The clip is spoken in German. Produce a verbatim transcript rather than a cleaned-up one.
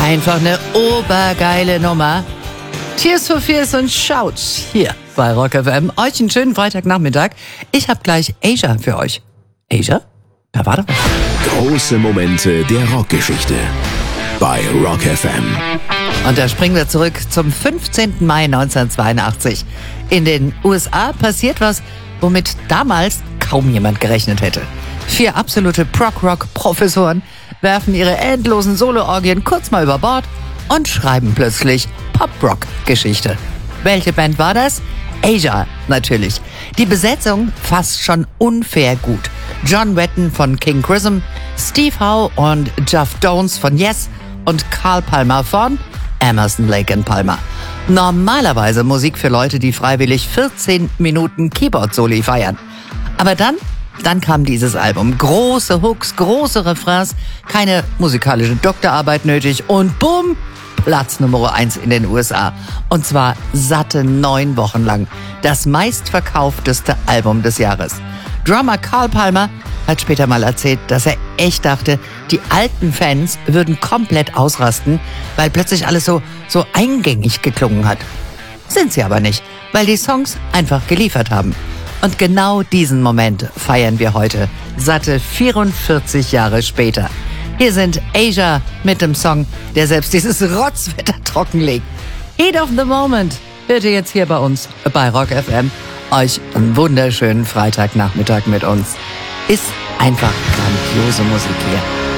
Einfach eine obergeile Nummer. Tears for Fears und Shout hier bei Rock F M. Euch einen schönen Freitagnachmittag. Ich habe gleich Asia für euch. Asia? Da war doch was. Große Momente der Rockgeschichte bei Rock F M. Und da springen wir zurück zum fünfzehnten Mai neunzehnhundertzweiundachtzig. In den U S A passiert was, womit damals kaum jemand gerechnet hätte. Vier absolute Prog-Rock-Professoren werfen ihre endlosen Solo-Orgien kurz mal über Bord und schreiben plötzlich Pop-Rock-Geschichte. Welche Band war das? Asia, natürlich. Die Besetzung fast schon unfair gut. John Wetton von King Crimson, Steve Howe und Geoff Downes von Yes und Carl Palmer von Emerson, Lake and Palmer. Normalerweise Musik für Leute, die freiwillig vierzehn Minuten Keyboard-Soli feiern. Aber dann, dann kam dieses Album. Große Hooks, große Refrains, keine musikalische Doktorarbeit nötig und bumm, Platz Nummer eins in den U S A. Und zwar satte neun Wochen lang. Das meistverkaufteste Album des Jahres. Drummer Carl Palmer hat später mal erzählt, dass er echt dachte, die alten Fans würden komplett ausrasten, weil plötzlich alles so, so eingängig geklungen hat. Sind sie aber nicht, weil die Songs einfach geliefert haben. Und genau diesen Moment feiern wir heute, satte vierundvierzig Jahre später. Hier sind Asia mit dem Song, der selbst dieses Rotzwetter trockenlegt. Heat of the Moment hört ihr jetzt hier bei uns bei Rock F M. Euch einen wunderschönen Freitagnachmittag mit uns. Ist einfach grandiose Musik hier.